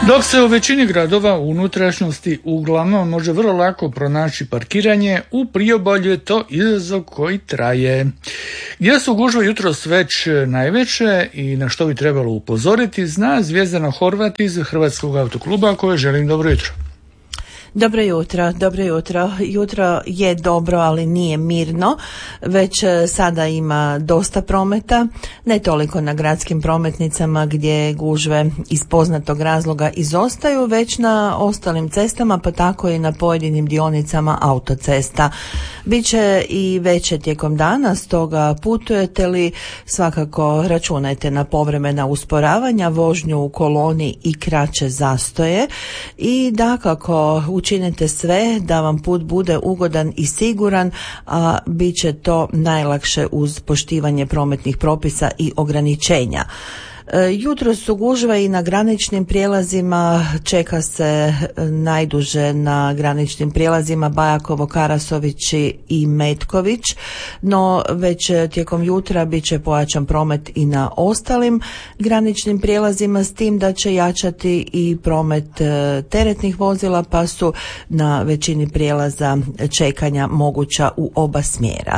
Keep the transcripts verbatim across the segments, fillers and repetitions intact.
Dok se u većini gradova u unutrašnjosti uglavnom može vrlo lako pronaći parkiranje, u priobalju je to izazov koji traje. Gdje su gužve jutros već najveće i na što bi trebalo upozoriti, zna Zvjezdana Horvat iz Hrvatskog autokluba, koje želim dobro jutro. Dobro jutro, dobro jutro. Jutro je dobro, ali nije mirno. Već sada ima dosta prometa, ne toliko na gradskim prometnicama gdje gužve iz poznatog razloga izostaju, već na ostalim cestama, pa tako i na pojedinim dionicama autocesta. Biće i veće tijekom dana, stoga putujete li, svakako računajte na povremena usporavanja, vožnju u koloni i kraće zastoje i dakako učinite sve da vam put bude ugodan i siguran, a bit će to najlakše uz poštivanje prometnih propisa i ograničenja. Jutro su gužve i na graničnim prijelazima, čeka se najduže na graničnim prijelazima Bajakovo, Karasovići i Metković, no već tijekom jutra bit će pojačan promet i na ostalim graničnim prijelazima, s tim da će jačati i promet teretnih vozila, pa su na većini prijelaza čekanja moguća u oba smjera.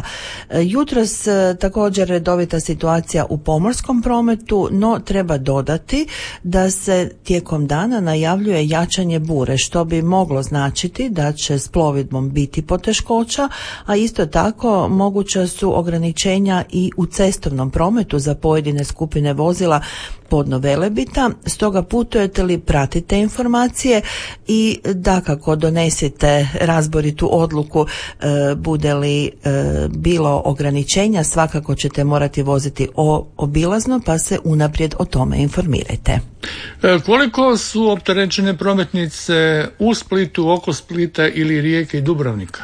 Jutros također redovita situacija u pomorskom prometu, no treba dodati da se tijekom dana najavljuje jačanje bure, što bi moglo značiti da će s plovidbom biti poteškoća, a isto tako moguća su ograničenja i u cestovnom prometu za pojedine skupine vozila podno Velebita. Stoga putujete li, pratite informacije i dakako donesite razboritu odluku, e, bude li e, bilo ograničenja, svakako ćete morati voziti o, obilazno, pa se unaprijed o tome informirajte. E, koliko su opterećene prometnice u Splitu, oko Splita ili Rijeke i Dubrovnika?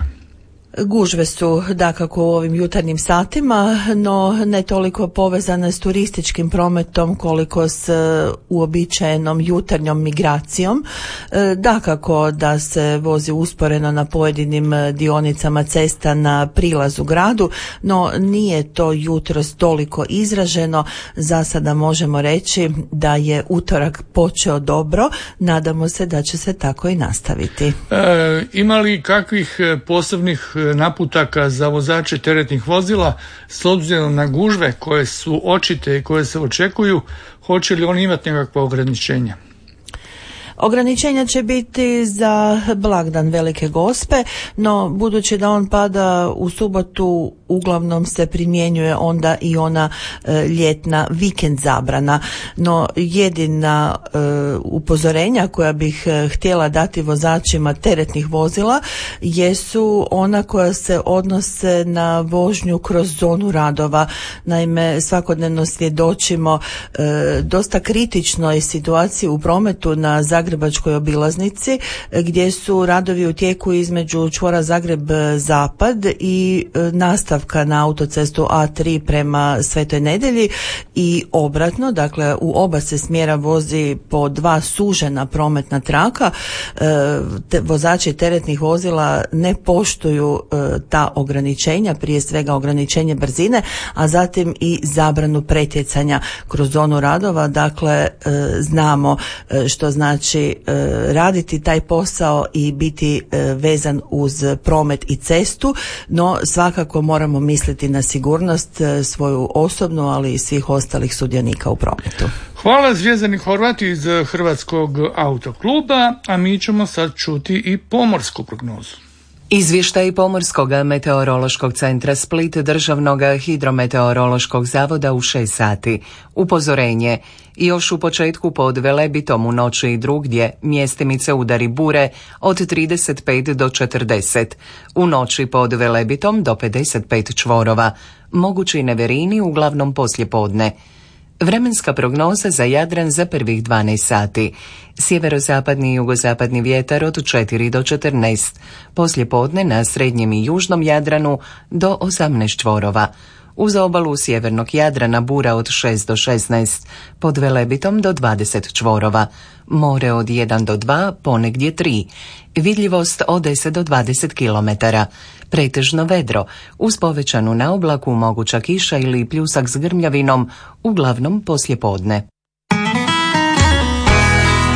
Gužve su dakako u ovim jutarnjim satima, no ne toliko povezane s turističkim prometom koliko s uobičajenom jutarnjom migracijom. Dakako da se vozi usporeno na pojedinim dionicama cesta na prilazu gradu, no nije to jutros toliko izraženo. Za sada možemo reći da je utorak počeo dobro, nadamo se da će se tako i nastaviti. E, ima li kakvih posebnih naputaka za vozače teretnih vozila s obzirom na gužve koje su očite i koje se očekuju? Hoće li oni imati nekakva ograničenja? Ograničenja će biti za blagdan Velike Gospe, no budući da on pada u subotu, uglavnom se primjenjuje onda i ona e, ljetna vikend zabrana. No jedina e, upozorenja koja bih e, htjela dati vozačima teretnih vozila jesu ona koja se odnose na vožnju kroz zonu radova. Naime, svakodnevno svjedočimo e, dosta kritičnoj situaciji u prometu na Zagrebačkoj obilaznici, gdje su radovi u tijeku između čvora Zagreb-Zapad i e, nastav na autocestu A tri prema Svetoj Nedelji i obratno, dakle u oba se smjera vozi po dva sužena prometna traka. E, te, vozači teretnih vozila ne poštuju e, ta ograničenja, prije svega ograničenje brzine, a zatim i zabranu pretjecanja kroz zonu radova. Dakle, e, znamo e, što znači e, raditi taj posao i biti e, vezan uz promet i cestu, no svakako moramo misliti na sigurnost svoju osobnu, ali i svih ostalih sudionika u prometu. Hvala Zvjezdani Horvat iz Hrvatskog autokluba, a mi ćemo sad čuti i pomorsku prognozu. Izvještaj Pomorskog meteorološkog centra Split, Državnog hidrometeorološkog zavoda u šest sati. Upozorenje. Još u početku pod Velebitom u noći i drugdje mjestimice udari bure od trideset pet do četrdeset. U noći pod Velebitom do pedeset pet čvorova. Mogući neverini uglavnom poslijepodne. Vremenska prognoza za Jadran za prvih dvanaest sati. Sjeverozapadni i jugozapadni vjetar od četiri do četrnaest. Poslijepodne na srednjem i južnom Jadranu do osamnaest čvorova. Uz obalu sjevernog Jadrana bura od šest do šesnaest, pod Velebitom do dvadeset čvorova. More od jedan do dva, ponegdje tri. Vidljivost od deset do dvadeset kilometara. Pretežno vedro, uz povećanu naoblaku moguća kiša ili pljusak s grmljavinom, uglavnom poslijepodne.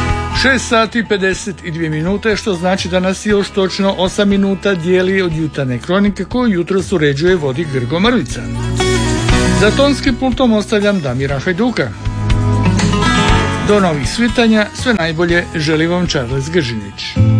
šest sati pedeset dvije minute, što znači da nas još točno osam minuta dijeli od jutarnje kronike koju jutro uređuje vodi Grgo Mrvica. Za tonskim pultom ostavljam Damira Hajduka. Do novih svitanja, sve najbolje želi vam Charles Gržinić.